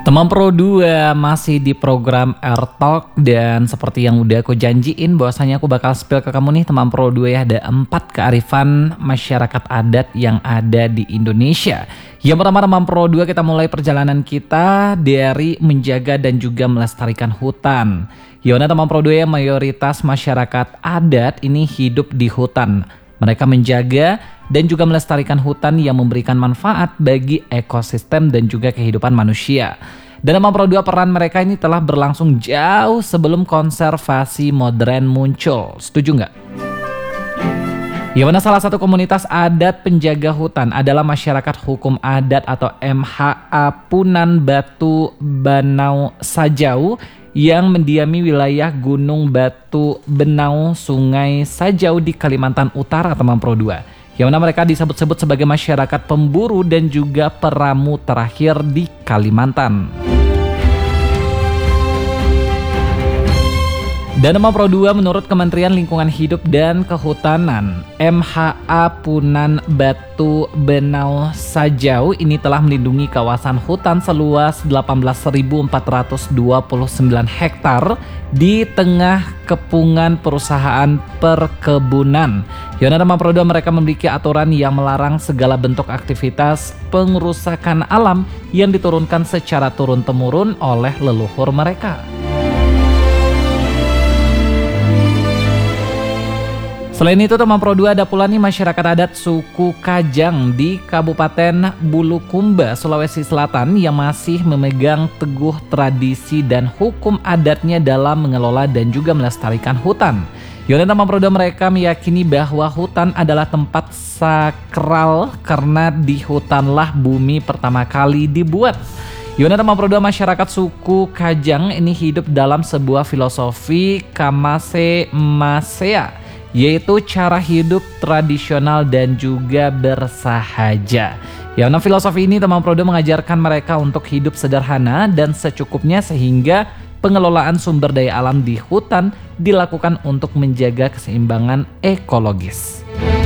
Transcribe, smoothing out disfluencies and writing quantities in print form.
Teman Pro 2 masih di program Air Talk dan seperti yang udah aku janjiin bahwasanya aku bakal spill ke kamu nih teman Pro 2 ya, ada 4 kearifan masyarakat adat yang ada di Indonesia. Yang pertama teman Pro 2, kita mulai perjalanan kita dari menjaga dan juga melestarikan hutan. Yona teman Pro 2 yang mayoritas masyarakat adat ini hidup di hutan. Mereka menjaga dan juga melestarikan hutan yang memberikan manfaat bagi ekosistem dan juga kehidupan manusia. Dalam Pro 2, peran mereka ini telah berlangsung jauh sebelum konservasi modern muncul. Setuju nggak? Yang mana salah satu komunitas adat penjaga hutan adalah masyarakat hukum adat atau MHA Punan Batu Benau Sajau yang mendiami wilayah Gunung Batu Benau Sungai Sajau di Kalimantan Utara teman Pro 2. Yang mana mereka disebut-sebut sebagai masyarakat pemburu dan juga peramu terakhir di Kalimantan. Dan teman Pro 2, menurut Kementerian Lingkungan Hidup dan Kehutanan, MHA Punan Batu Benau Sajau ini telah melindungi kawasan hutan seluas 18.429 hektar di tengah kepungan perusahaan perkebunan. Yona teman Pro 2, mereka memiliki aturan yang melarang segala bentuk aktivitas pengerusakan alam yang diturunkan secara turun-temurun oleh leluhur mereka. Selain itu teman Pro 2, ada pula nih masyarakat adat suku Kajang di Kabupaten Bulukumba, Sulawesi Selatan yang masih memegang teguh tradisi dan hukum adatnya dalam mengelola dan juga melestarikan hutan. Yona teman Pro 2, mereka meyakini bahwa hutan adalah tempat sakral karena di hutanlah bumi pertama kali dibuat. Yona teman Pro 2, masyarakat suku Kajang ini hidup dalam sebuah filosofi Kamase Masea, yaitu cara hidup tradisional dan juga bersahaja. Yang filosofi ini teman Pro 2 mengajarkan mereka untuk hidup sederhana dan secukupnya sehingga pengelolaan sumber daya alam di hutan dilakukan untuk menjaga keseimbangan ekologis.